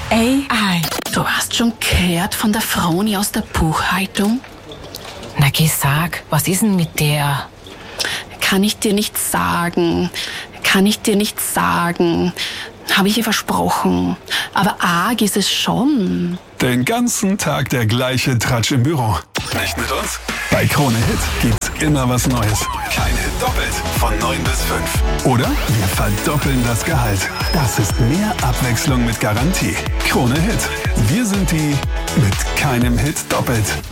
AI. Du hast schon gehört von der Froni aus der Buchhaltung? Na geh, sag, was ist denn mit der? Kann ich dir nicht sagen. Habe ich ihr versprochen. Aber arg ist es schon. Den ganzen Tag der gleiche Tratsch im Büro. Nicht mit uns? Bei Krone Hit gibt's immer was Neues. Kein Hit doppelt von 9 bis 5. Oder wir verdoppeln das Gehalt. Das ist mehr Abwechslung mit Garantie. Krone Hit. Wir sind die mit keinem Hit doppelt.